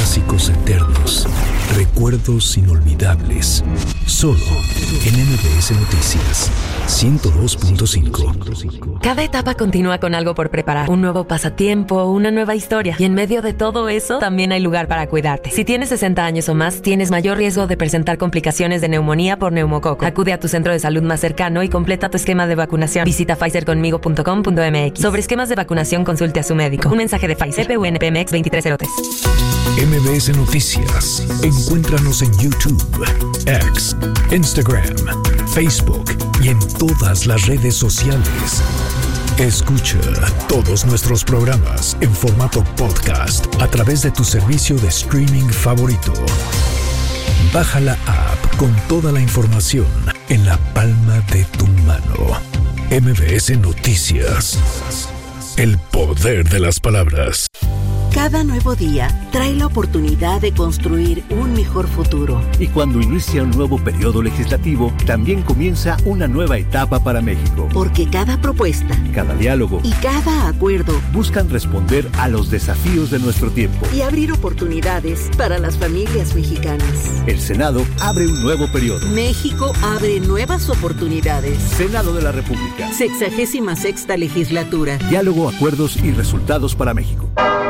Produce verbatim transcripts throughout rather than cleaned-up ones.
clásicos eternos, recuerdos inolvidables. Solo en M V S Noticias ciento dos punto cinco. Cada etapa continúa con algo por preparar. Un nuevo pasatiempo, una nueva historia. Y en medio de todo eso, también hay lugar para cuidarte. Si tienes sesenta años o más, tienes mayor riesgo de presentar complicaciones de neumonía por neumococo. Acude a tu centro de salud más cercano y completa tu esquema de vacunación. Visita pfizer conmigo punto com punto m x. Sobre esquemas de vacunación, consulte a su médico. Un mensaje de Pfizer, P U N P M X veintitrés cero tres. M V S Noticias. Encuéntranos en YouTube, X, Instagram, Facebook y en todas las redes sociales. Escucha todos nuestros programas en formato podcast a través de tu servicio de streaming favorito. Baja la app con toda la información en la palma de tu mano. M V S Noticias. El poder de las palabras. Cada nuevo día trae la oportunidad de construir un mejor futuro. Y cuando inicia un nuevo periodo legislativo, también comienza una nueva etapa para México. Porque cada propuesta, cada diálogo y cada acuerdo buscan responder a los desafíos de nuestro tiempo y abrir oportunidades para las familias mexicanas. El Senado abre un nuevo periodo. México abre nuevas oportunidades. Senado de la República. Sexagésima sexta legislatura. Diálogo, acuerdos y resultados para México.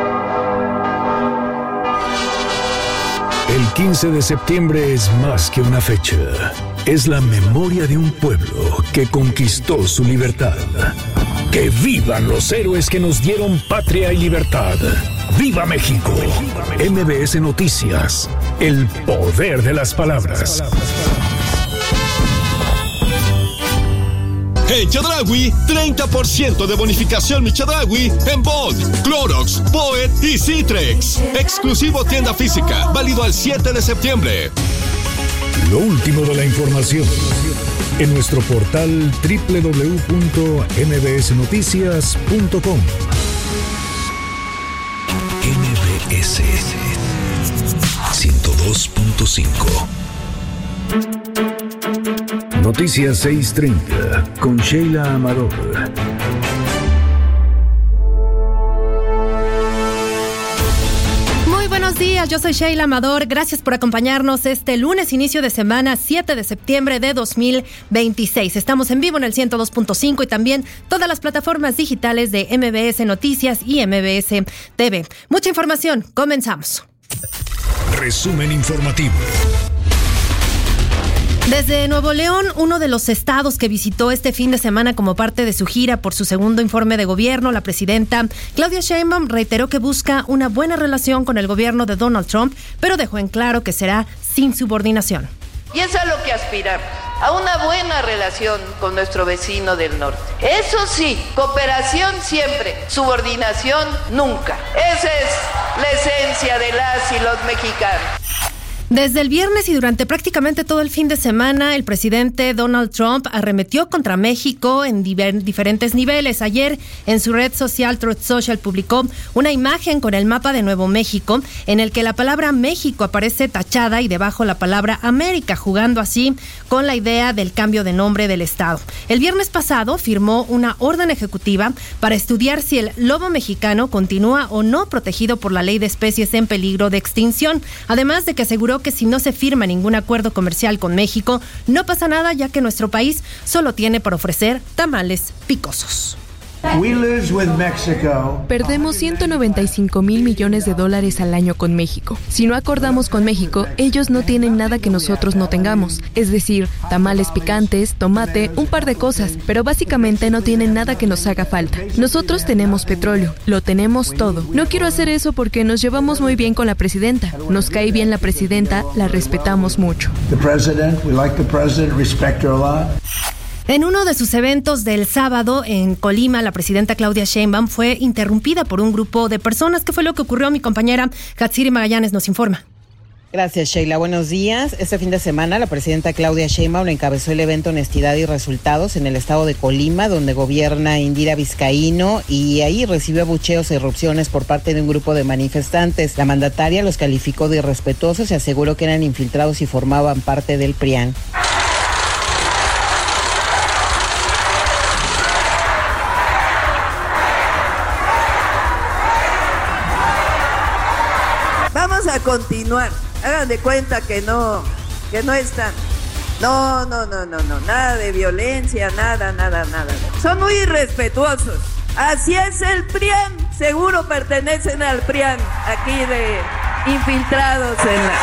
El quince de septiembre es más que una fecha. Es la memoria de un pueblo que conquistó su libertad. ¡Que vivan los héroes que nos dieron patria y libertad! ¡Viva México! M V S Noticias. El poder de las palabras. En Chedraui, treinta por ciento de bonificación mi Chedraui en Bolt, Clorox, Poet y Citrex. Exclusivo tienda física, válido al siete de septiembre. Lo último de la información en nuestro portal doble u doble u doble u punto m b s noticias punto com. M V S ciento dos punto cinco. Noticias seiscientos treinta con Sheila Amador. Muy buenos días, yo soy Sheila Amador. Gracias por acompañarnos este lunes, inicio de semana, siete de septiembre de dos mil veintiséis. Estamos en vivo en el ciento dos punto cinco y también todas las plataformas digitales de M V S Noticias y M V S T V. Mucha información, comenzamos. Resumen informativo. Desde Nuevo León, uno de los estados que visitó este fin de semana como parte de su gira por su segundo informe de gobierno, la presidenta Claudia Sheinbaum reiteró que busca una buena relación con el gobierno de Donald Trump, pero dejó en claro que será sin subordinación. Y es a lo que aspiramos, a una buena relación con nuestro vecino del norte. Eso sí, cooperación siempre, subordinación nunca. Esa es la esencia de las y los mexicanos. Desde el viernes y durante prácticamente todo el fin de semana, el presidente Donald Trump arremetió contra México en diver- diferentes niveles. Ayer, en su red social Truth Social, publicó una imagen con el mapa de Nuevo México, en el que la palabra México aparece tachada y debajo la palabra América, jugando así con la idea del cambio de nombre del estado. El viernes pasado firmó una orden ejecutiva para estudiar si el lobo mexicano continúa o no protegido por la Ley de Especies en Peligro de Extinción, además de que aseguró que si no se firma ningún acuerdo comercial con México, no pasa nada, ya que nuestro país solo tiene para ofrecer tamales picosos. Perdemos ciento noventa y cinco mil millones de dólares al año con México. Si no acordamos con México, ellos no tienen nada que nosotros no tengamos. Es decir, tamales picantes, tomate, un par de cosas, pero básicamente no tienen nada que nos haga falta. Nosotros tenemos petróleo, lo tenemos todo. No quiero hacer eso porque nos llevamos muy bien con la presidenta. Nos cae bien la presidenta, la respetamos mucho. En uno de sus eventos del sábado en Colima, la presidenta Claudia Sheinbaum fue interrumpida por un grupo de personas. ¿Qué fue lo que ocurrió? Mi compañera Hatsiri Magallanes nos informa. Gracias, Sheila. Buenos días. Este fin de semana, la presidenta Claudia Sheinbaum encabezó el evento Honestidad y Resultados en el estado de Colima, donde gobierna Indira Vizcaíno, y ahí recibió abucheos e irrupciones por parte de un grupo de manifestantes. La mandataria los calificó de irrespetuosos y aseguró que eran infiltrados y formaban parte del P R I A N. vamos a continuar. Hagan de cuenta que no, que no están. No, no, no, no, no, nada de violencia, nada, nada, nada. Son muy irrespetuosos. Así es el P R I A N, seguro pertenecen al P R I A N, aquí de infiltrados en la...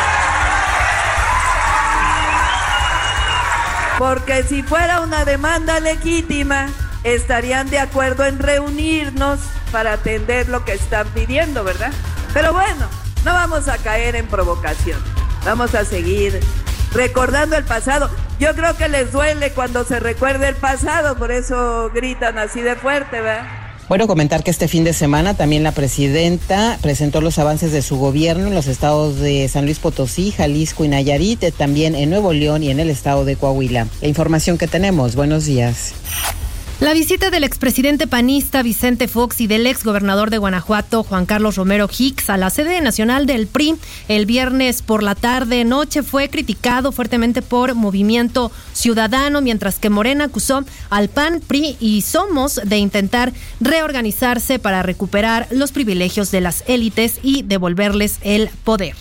Porque si fuera una demanda legítima, estarían de acuerdo en reunirnos para atender lo que están pidiendo, ¿verdad? Pero bueno, no vamos a caer en provocación, vamos a seguir recordando el pasado. Yo creo que les duele cuando se recuerda el pasado, por eso gritan así de fuerte, ¿verdad? Bueno, comentar que este fin de semana también la presidenta presentó los avances de su gobierno en los estados de San Luis Potosí, Jalisco y Nayarit, también en Nuevo León y en el estado de Coahuila. La información que tenemos, buenos días. La visita del expresidente panista Vicente Fox y del exgobernador de Guanajuato, Juan Carlos Romero Hicks, a la sede nacional del P R I el viernes por la tarde-noche fue criticado fuertemente por Movimiento Ciudadano, mientras que Morena acusó al P A N, P R I y Somos de intentar reorganizarse para recuperar los privilegios de las élites y devolverles el poder.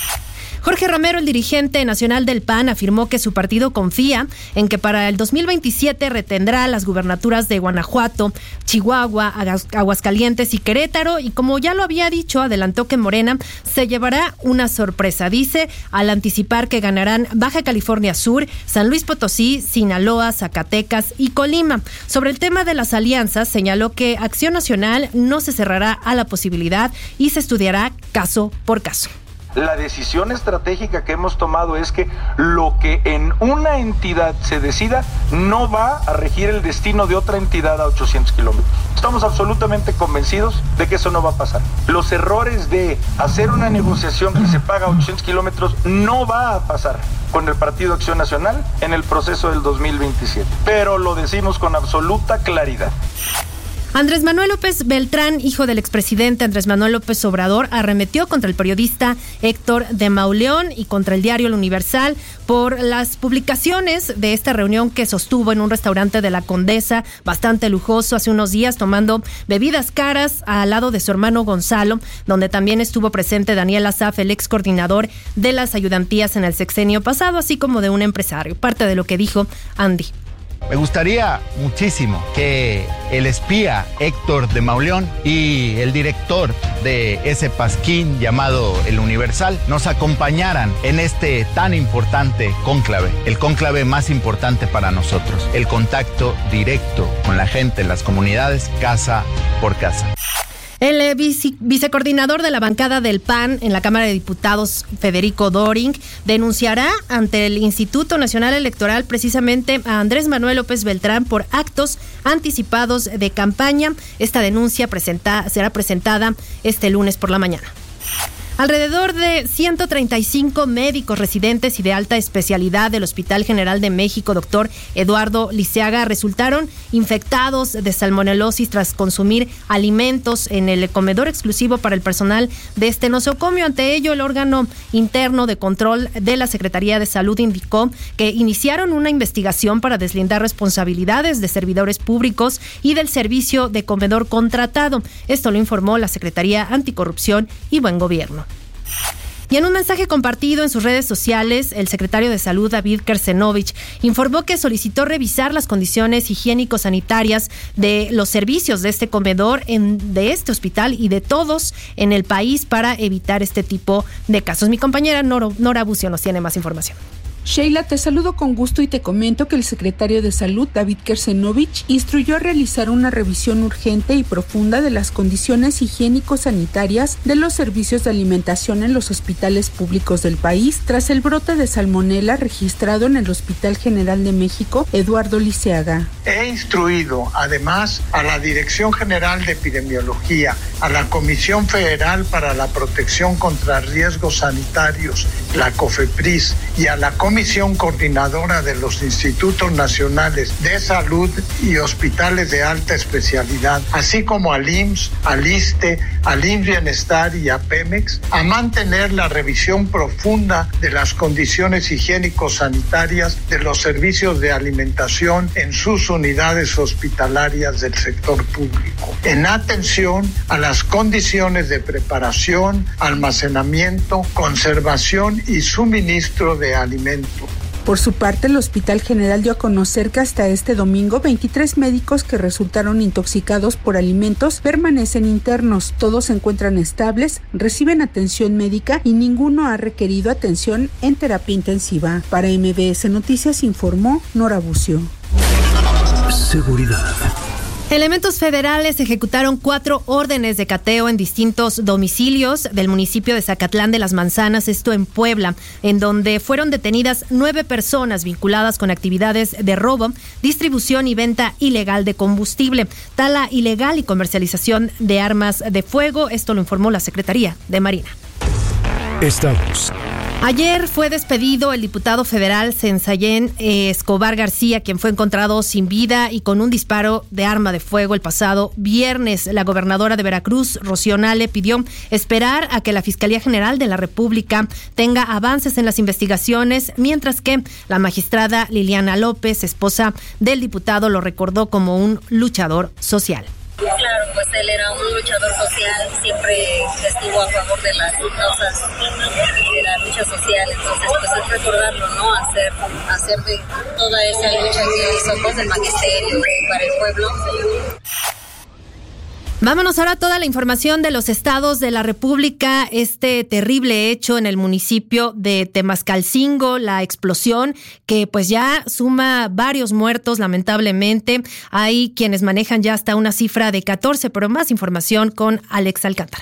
Jorge Romero, el dirigente nacional del P A N, afirmó que su partido confía en que para el dos mil veintisiete retendrá las gubernaturas de Guanajuato, Chihuahua, Aguascalientes y Querétaro, y como ya lo había dicho, adelantó que Morena se llevará una sorpresa. Dice, al anticipar que ganarán Baja California Sur, San Luis Potosí, Sinaloa, Zacatecas y Colima. Sobre el tema de las alianzas, señaló que Acción Nacional no se cerrará a la posibilidad y se estudiará caso por caso. La decisión estratégica que hemos tomado es que lo que en una entidad se decida no va a regir el destino de otra entidad a ochocientos kilómetros. Estamos absolutamente convencidos de que eso no va a pasar. Los errores de hacer una negociación que se paga a ochocientos kilómetros no va a pasar con el Partido Acción Nacional en el proceso del dos mil veintisiete. Pero lo decimos con absoluta claridad. Andrés Manuel López Beltrán, hijo del expresidente Andrés Manuel López Obrador, arremetió contra el periodista Héctor de Mauleón y contra el diario El Universal por las publicaciones de esta reunión que sostuvo en un restaurante de la Condesa, bastante lujoso, hace unos días, tomando bebidas caras al lado de su hermano Gonzalo, donde también estuvo presente Daniel Asaf, el ex coordinador de las ayudantías en el sexenio pasado, así como de un empresario. Parte de lo que dijo Andy. Me gustaría muchísimo que el espía Héctor de Mauleón y el director de ese pasquín llamado El Universal nos acompañaran en este tan importante cónclave, el cónclave más importante para nosotros, el contacto directo con la gente, las comunidades, casa por casa. El vice, vicecoordinador de la bancada del P A N en la Cámara de Diputados, Federico Doring, denunciará ante el Instituto Nacional Electoral precisamente a Andrés Manuel López Beltrán por actos anticipados de campaña. Esta denuncia presenta, será presentada este lunes por la mañana. Alrededor de ciento treinta y cinco médicos residentes y de alta especialidad del Hospital General de México, doctor Eduardo Liceaga, resultaron infectados de salmonelosis tras consumir alimentos en el comedor exclusivo para el personal de este nosocomio. Ante ello, el órgano interno de control de la Secretaría de Salud indicó que iniciaron una investigación para deslindar responsabilidades de servidores públicos y del servicio de comedor contratado. Esto lo informó la Secretaría Anticorrupción y Buen Gobierno. Y en un mensaje compartido en sus redes sociales, el secretario de Salud, David Kersenovich, informó que solicitó revisar las condiciones higiénico-sanitarias de los servicios de este comedor, en, de este hospital y de todos en el país para evitar este tipo de casos. Mi compañera Nora, Nora Bucio nos tiene más información. Sheila, te saludo con gusto y te comento que el secretario de Salud, David Kersenovich, instruyó a realizar una revisión urgente y profunda de las condiciones higiénico-sanitarias de los servicios de alimentación en los hospitales públicos del país tras el brote de salmonela registrado en el Hospital General de México, Eduardo Liceaga. He instruido, además, a la Dirección General de Epidemiología, a la Comisión Federal para la Protección contra Riesgos Sanitarios, la COFEPRIS, y a la Comisión Comisión Coordinadora de los Institutos Nacionales de Salud y Hospitales de Alta Especialidad, así como al I M S S, al ISSSTE, al I M S S Bienestar y a Pemex, a mantener la revisión profunda de las condiciones higiénico-sanitarias de los servicios de alimentación en sus unidades hospitalarias del sector público, en atención a las condiciones de preparación, almacenamiento, conservación y suministro de alimentos. Por su parte, el Hospital General dio a conocer que hasta este domingo veintitrés médicos que resultaron intoxicados por alimentos permanecen internos. Todos se encuentran estables, reciben atención médica y ninguno ha requerido atención en terapia intensiva. Para M B S Noticias informó Nora Bucio. Seguridad. Elementos federales ejecutaron cuatro órdenes de cateo en distintos domicilios del municipio de Zacatlán de las Manzanas, esto en Puebla, en donde fueron detenidas nueve personas vinculadas con actividades de robo, distribución y venta ilegal de combustible, tala ilegal y comercialización de armas de fuego. Esto lo informó la Secretaría de Marina. Estados. Ayer fue despedido el diputado federal Sensayén eh, Escobar García, quien fue encontrado sin vida y con un disparo de arma de fuego el pasado viernes. La gobernadora de Veracruz, Rocío Nale, pidió esperar a que la Fiscalía General de la República tenga avances en las investigaciones, mientras que la magistrada Liliana López, esposa del diputado, lo recordó como un luchador social. Claro, pues él era un luchador social, siempre estuvo a favor de las causas de la lucha social, entonces pues es recordarlo, ¿no? Hacer, hacer de toda esa lucha que hizo pues el magisterio para el pueblo. Vámonos ahora a toda la información de los estados de la República. Este terrible hecho en el municipio de Temascalcingo, la explosión que pues ya suma varios muertos, lamentablemente. Hay quienes manejan ya hasta una cifra de catorce, pero más información con Alex Alcántara.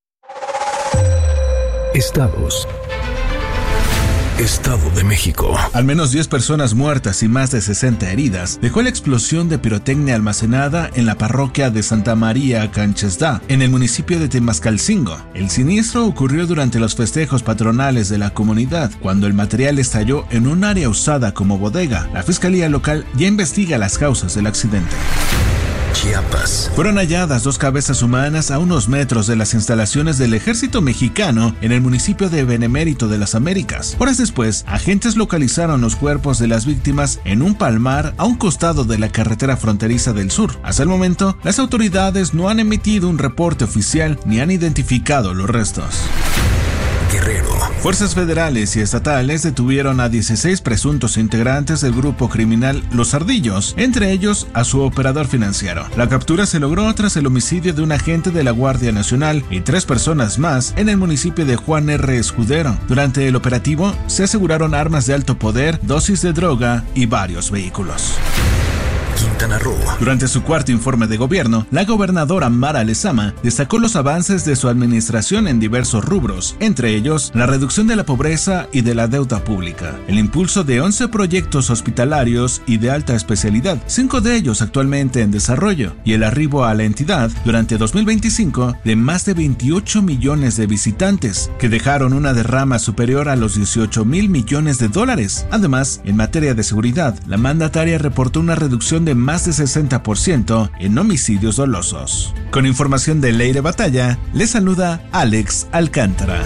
Estados. Estado de México. Al menos diez personas muertas y más de sesenta heridas dejó la explosión de pirotecnia almacenada en la parroquia de Santa María Canchesdá, en el municipio de Temascalcingo. El siniestro ocurrió durante los festejos patronales de la comunidad, cuando el material estalló en un área usada como bodega. La fiscalía local ya investiga las causas del accidente. Chiapas. Fueron halladas dos cabezas humanas a unos metros de las instalaciones del ejército mexicano en el municipio de Benemérito de las Américas. Horas después, agentes localizaron los cuerpos de las víctimas en un palmar a un costado de la carretera fronteriza del sur. Hasta el momento, las autoridades no han emitido un reporte oficial ni han identificado los restos. Guerrero. Fuerzas federales y estatales detuvieron a dieciséis presuntos integrantes del grupo criminal Los Ardillos, entre ellos a su operador financiero. La captura se logró tras el homicidio de un agente de la Guardia Nacional y tres personas más en el municipio de Juan R. Escudero. Durante el operativo se aseguraron armas de alto poder, dosis de droga y varios vehículos. Quintana Roo. Durante su cuarto informe de gobierno, la gobernadora Mara Lezama destacó los avances de su administración en diversos rubros, entre ellos la reducción de la pobreza y de la deuda pública, el impulso de once proyectos hospitalarios y de alta especialidad, cinco de ellos actualmente en desarrollo, y el arribo a la entidad durante dos mil veinticinco de más de veintiocho millones de visitantes, que dejaron una derrama superior a los dieciocho mil millones de dólares. Además, en materia de seguridad, la mandataria reportó una reducción de más de sesenta por ciento en homicidios dolosos. Con información de Leire Batalla, le saluda Alex Alcántara.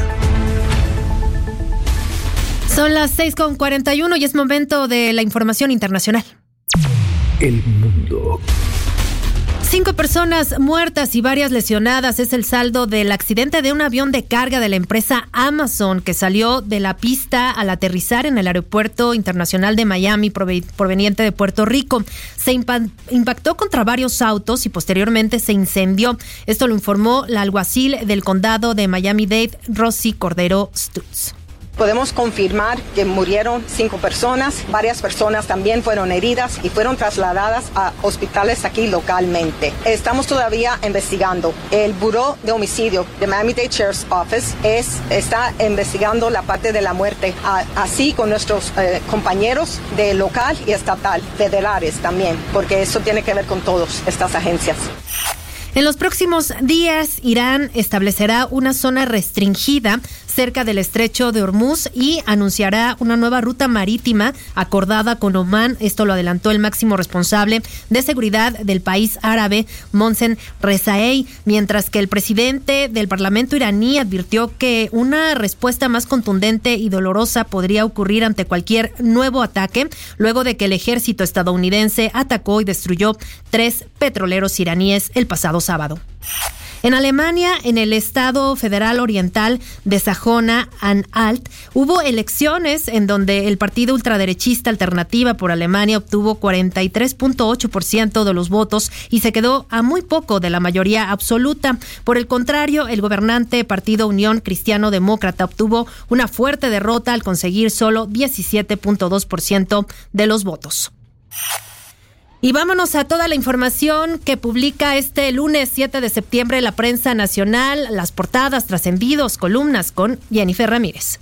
Son las seis con cuarenta y uno y es momento de la información internacional. El mundo. Cinco personas muertas y varias lesionadas es el saldo del accidente de un avión de carga de la empresa Amazon que salió de la pista al aterrizar en el aeropuerto internacional de Miami proveniente de Puerto Rico. Se impactó contra varios autos y posteriormente se incendió. Esto lo informó la alguacil del condado de Miami-Dade, Rosy Cordero Stutz. Podemos confirmar que murieron cinco personas, varias personas también fueron heridas y fueron trasladadas a hospitales aquí localmente. Estamos todavía investigando. El Buró de Homicidio de Miami-Dade Sheriff's Office es, está investigando la parte de la muerte, a, así con nuestros eh, compañeros de local y estatal, federales también, porque eso tiene que ver con todas estas agencias. En los próximos días, Irán establecerá una zona restringida cerca del estrecho de Hormuz y anunciará una nueva ruta marítima acordada con Omán. Esto lo adelantó el máximo responsable de seguridad del país árabe, Mohsen Rezaei, mientras que el presidente del Parlamento iraní advirtió que una respuesta más contundente y dolorosa podría ocurrir ante cualquier nuevo ataque, luego de que el ejército estadounidense atacó y destruyó tres petroleros iraníes el pasado sábado. En Alemania, en el estado federal oriental de Sajonia-Anhalt, hubo elecciones en donde el partido ultraderechista Alternativa por Alemania obtuvo cuarenta y tres punto ocho por ciento de los votos y se quedó a muy poco de la mayoría absoluta. Por el contrario, el gobernante Partido Unión Cristiano Demócrata obtuvo una fuerte derrota al conseguir solo diecisiete punto dos por ciento de los votos. Y vámonos a toda la información que publica este lunes siete de septiembre la prensa nacional, las portadas, trascendidos, columnas con Jennifer Ramírez.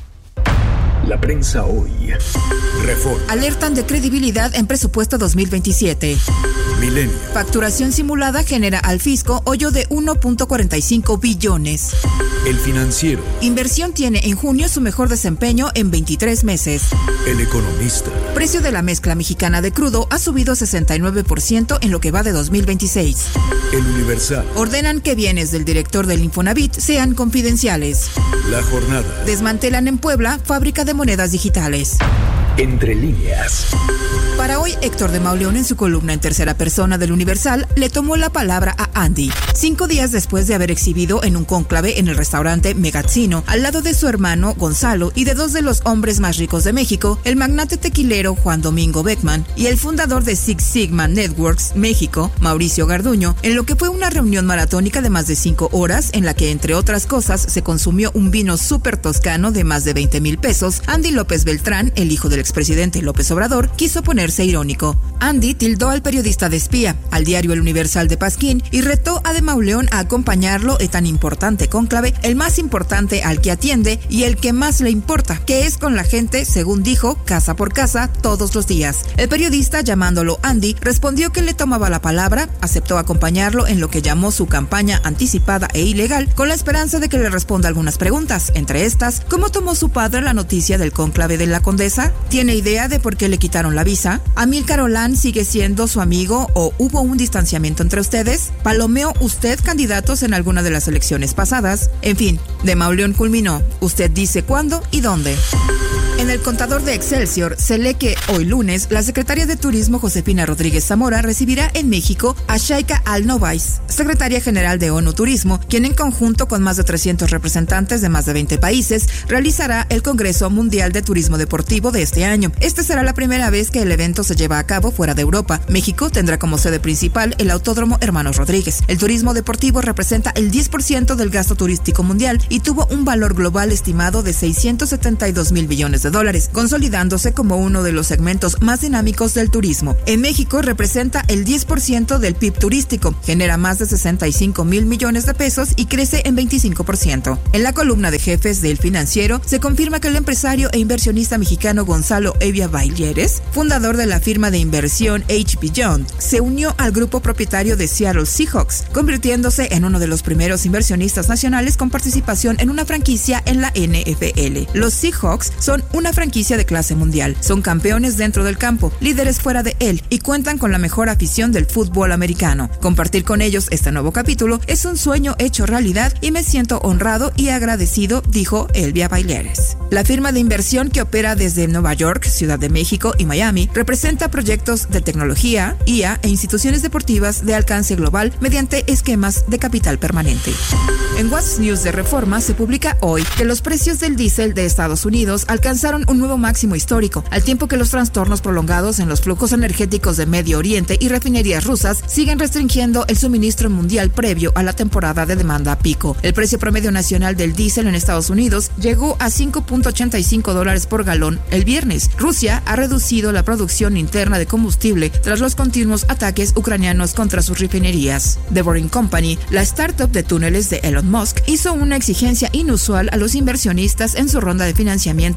La prensa hoy. Reforma. Alertan de credibilidad en presupuesto dos mil veintisiete. Milenio. Facturación simulada genera al fisco hoyo de uno punto cuarenta y cinco billones. El Financiero. Inversión tiene en junio su mejor desempeño en veintitrés meses. El Economista. Precio de la mezcla mexicana de crudo ha subido sesenta y nueve por ciento en lo que va de dos mil veintiséis. El Universal. Ordenan que bienes del director del Infonavit sean confidenciales. La Jornada. Desmantelan en Puebla fábrica de monedas digitales. Entre líneas. Para hoy, Héctor de Mauleón, en su columna en tercera persona del Universal, le tomó la palabra a Andy. Cinco días después de haber exhibido en un cónclave en el restaurante Megazzino, al lado de su hermano Gonzalo y de dos de los hombres más ricos de México, el magnate tequilero Juan Domingo Beckman y el fundador de Six Sigma Networks México, Mauricio Garduño, en lo que fue una reunión maratónica de más de cinco horas, en la que, entre otras cosas, se consumió un vino súper toscano de más de veinte mil pesos, Andy López Beltrán, el hijo del expresidente López Obrador, quiso ponerse irónico. Andy tildó al periodista de espía, al diario El Universal de Pasquín, y retó a de Mauleón a acompañarlo en tan importante cónclave, el más importante al que atiende y el que más le importa, que es con la gente, según dijo, casa por casa, todos los días. El periodista, llamándolo Andy, respondió que le tomaba la palabra, aceptó acompañarlo en lo que llamó su campaña anticipada e ilegal, con la esperanza de que le responda algunas preguntas, entre estas, ¿cómo tomó su padre la noticia del cónclave de la Condesa? ¿Tiene idea de por qué le quitaron la visa? ¿Amílcar Olán sigue siendo su amigo o hubo un distanciamiento entre ustedes? ¿Palomeó usted candidatos en alguna de las elecciones pasadas? En fin, de Mauleón culminó. Usted dice cuándo y dónde. En el contador de Excelsior se lee que hoy lunes la secretaria de Turismo Josefina Rodríguez Zamora recibirá en México a Sheikha Al-Nobais, secretaria general de ONU Turismo, quien en conjunto con más de trescientos representantes de más de veinte países realizará el Congreso Mundial de Turismo Deportivo de este año. Esta será la primera vez que el evento se lleva a cabo fuera de Europa. México tendrá como sede principal el Autódromo Hermanos Rodríguez. El turismo deportivo representa el diez por ciento del gasto turístico mundial y tuvo un valor global estimado de seiscientos setenta y dos mil billones de dólares, consolidándose como uno de los segmentos más dinámicos del turismo. En México representa el diez por ciento del P I B turístico, genera más de sesenta y cinco mil millones de pesos y crece en veinticinco por ciento. En la columna de jefes del Financiero se confirma que el empresario e inversionista mexicano Gonzalo Evia Baileres, fundador de la firma de inversión H B Young, se unió al grupo propietario de Seattle Seahawks, convirtiéndose en uno de los primeros inversionistas nacionales con participación en una franquicia en la N F L. Los Seahawks son una franquicia de clase mundial, son campeones dentro del campo, líderes fuera de él y cuentan con la mejor afición del fútbol americano. Compartir con ellos este nuevo capítulo es un sueño hecho realidad y me siento honrado y agradecido, dijo Elvia Baileres. La firma de inversión, que opera desde Nueva York, Ciudad de México y Miami, representa proyectos de tecnología, I A e instituciones deportivas de alcance global mediante esquemas de capital permanente. En What's News de Reforma se publica hoy que los precios del diésel de Estados Unidos alcanzaron un nuevo máximo histórico, al tiempo que los trastornos prolongados en los flujos energéticos de Medio Oriente y refinerías rusas siguen restringiendo el suministro mundial previo a la temporada de demanda a pico. El precio promedio nacional del diésel en Estados Unidos llegó a cinco punto ochenta y cinco dólares por galón el viernes. Rusia ha reducido la producción interna de combustible tras los continuos ataques ucranianos contra sus refinerías. The Boring Company, la startup de túneles de Elon Musk, hizo una exigencia inusual a los inversionistas en su ronda de financiamiento más reciente.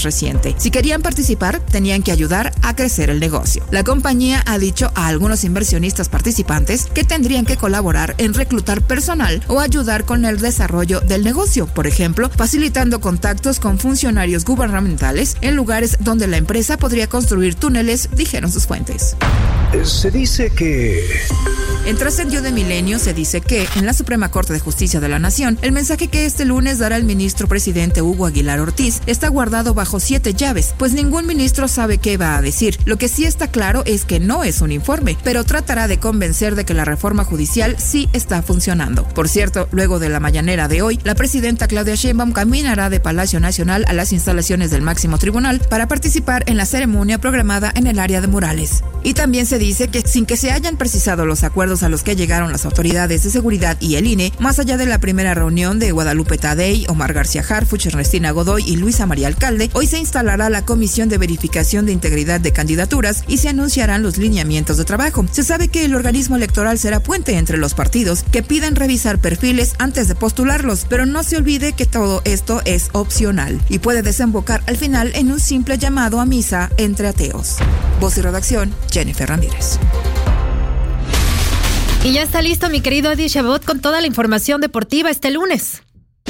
reciente. Si querían participar, tenían que ayudar a crecer el negocio. La compañía ha dicho a algunos inversionistas participantes que tendrían que colaborar en reclutar personal o ayudar con el desarrollo del negocio, por ejemplo, facilitando contactos con funcionarios gubernamentales en lugares donde la empresa podría construir túneles, dijeron sus fuentes. Se dice que... En Trascendió de Milenio se dice que, en la Suprema Corte de Justicia de la Nación, el mensaje que este lunes dará el ministro presidente Hugo Aguilar Ortiz está guardado bajo siete llaves, pues ningún ministro sabe qué va a decir. Lo que sí está claro es que no es un informe, pero tratará de convencer de que la reforma judicial sí está funcionando. Por cierto, luego de la mañanera de hoy, la presidenta Claudia Sheinbaum caminará de Palacio Nacional a las instalaciones del máximo tribunal para participar en la ceremonia programada en el área de Morales. Y también se dice que, sin que se hayan precisado los acuerdos a los que llegaron las autoridades de seguridad y el I N E, más allá de la primera reunión de Guadalupe Tadei, Omar García Harfuch, Ernestina Godoy y Luisa María Alcalde, hoy se instalará la Comisión de Verificación de Integridad de Candidaturas y se anunciarán los lineamientos de trabajo. Se sabe que el organismo electoral será puente entre los partidos que piden revisar perfiles antes de postularlos, pero no se olvide que todo esto es opcional y puede desembocar al final en un simple llamado a misa entre ateos. Voz y redacción, Jennifer Ramírez. Y ya está listo mi querido Eddie Chabot con toda la información deportiva este lunes.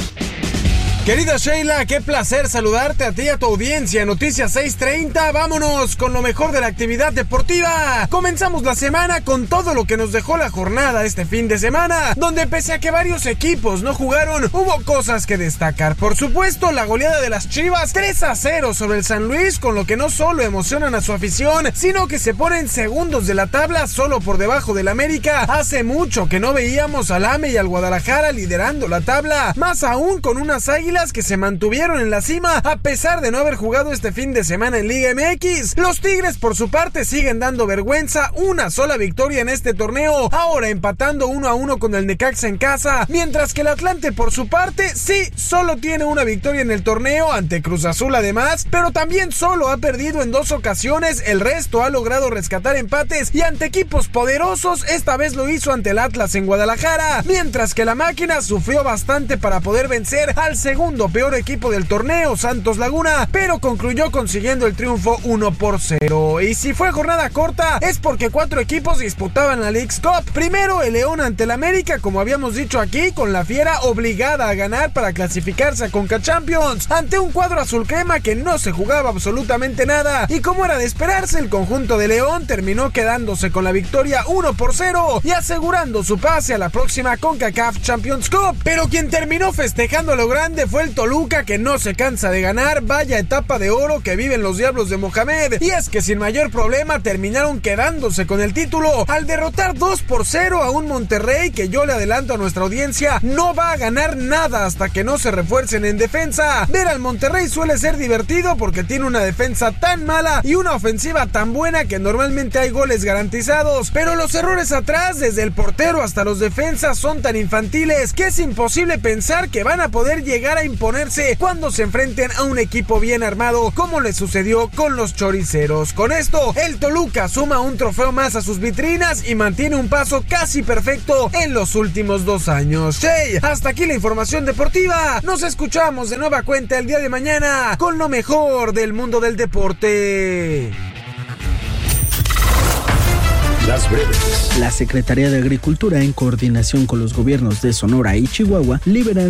Querida Sheila, qué placer saludarte a ti y a tu audiencia. Noticias seis treinta, vámonos con lo mejor de la actividad deportiva. Comenzamos la semana con todo lo que nos dejó la jornada este fin de semana, donde pese a que varios equipos no jugaron, hubo cosas que destacar. Por supuesto, la goleada de las Chivas tres a cero sobre el San Luis, con lo que no solo emocionan a su afición, sino que se ponen segundos de la tabla solo por debajo del América. Hace mucho que no veíamos al A M E y al Guadalajara liderando la tabla, más aún con unas Águilas que se mantuvieron en la cima a pesar de no haber jugado este fin de semana en Liga M X. Los Tigres por su parte siguen dando vergüenza, una sola victoria en este torneo, ahora empatando uno a uno con el Necaxa en casa, mientras que el Atlante por su parte sí, solo tiene una victoria en el torneo ante Cruz Azul además, pero también solo ha perdido en dos ocasiones, el resto ha logrado rescatar empates y ante equipos poderosos, esta vez lo hizo ante el Atlas en Guadalajara, mientras que la máquina sufrió bastante para poder vencer al segundo segundo peor equipo del torneo, Santos Laguna, pero concluyó consiguiendo el triunfo uno por cero. Y si fue jornada corta, es porque cuatro equipos disputaban la Leagues Cup. Primero el León ante el América, como habíamos dicho aquí, con la Fiera obligada a ganar para clasificarse a Conca Champions, ante un cuadro azul crema que no se jugaba absolutamente nada, y como era de esperarse, el conjunto de León terminó quedándose con la victoria uno por cero y asegurando su pase a la próxima CONCACAF Champions Cup. Pero quien terminó festejando lo grande fue el Toluca, que no se cansa de ganar. Vaya etapa de oro que viven los Diablos de Mohamed, y es que sin mayor problema terminaron quedándose con el título al derrotar dos por cero a un Monterrey que, yo le adelanto a nuestra audiencia, no va a ganar nada hasta que no se refuercen en defensa. Ver al Monterrey suele ser divertido porque tiene una defensa tan mala y una ofensiva tan buena que normalmente hay goles garantizados, pero los errores atrás, desde el portero hasta los defensas, son tan infantiles que es imposible pensar que van a poder llegar a imponerse cuando se enfrenten a un equipo bien armado, como le sucedió con los choriceros. Con esto, el Toluca suma un trofeo más a sus vitrinas y mantiene un paso casi perfecto en los últimos dos años. Hey, hasta aquí la información deportiva. Nos escuchamos de nueva cuenta el día de mañana con lo mejor del mundo del deporte. Las breves. La Secretaría de Agricultura, en coordinación con los gobiernos de Sonora y Chihuahua, liberaron